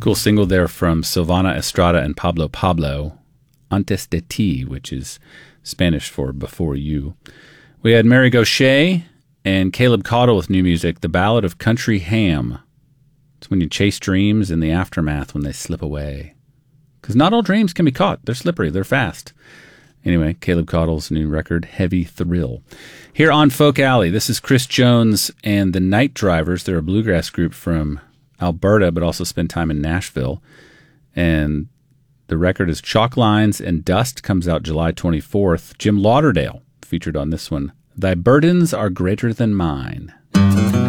Cool single there from Silvana Estrada and Pablo Pablo, Antes de Ti, which is Spanish for Before You. We had Mary Gauthier and Caleb Caudle with new music, The Ballad of Country Ham. It's when you chase dreams in the aftermath when they slip away. Because not all dreams can be caught. They're slippery. They're fast. Anyway, Caleb Caudle's new record, Heavy Thrill. Here on Folk Alley, this is Chris Jones and the Night Drivers. They're a bluegrass group from Alberta, but also spend time in Nashville. And the record is Chalk Lines and Dust, comes out July 24th. Jim Lauderdale featured on this one. Thy burdens are greater than mine.